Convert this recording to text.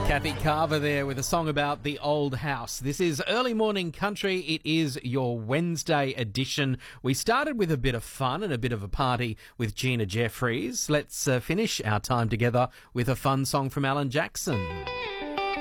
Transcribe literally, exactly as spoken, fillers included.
Kathy Carver there with a song about the old house. This is Early Morning Country. It is your Wednesday edition. We started with a bit of fun and a bit of a party with Gina Jeffries. Let's uh, finish our time together with a fun song from Alan Jackson.